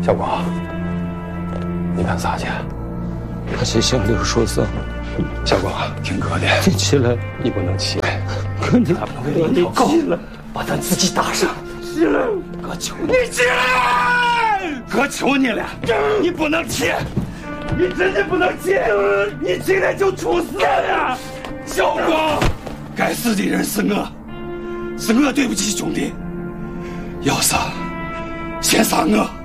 小光，你干啥去？ 我去向刘说声。 小光，听哥的， 你起来， 你不能起来。 哥，你起来， 把咱自己打上。 起来， 哥求你起来！哥求你了，你不能起，你真的不能起，你起来就出事了。小光，该死的人是我对不起兄弟。要杀，先杀我。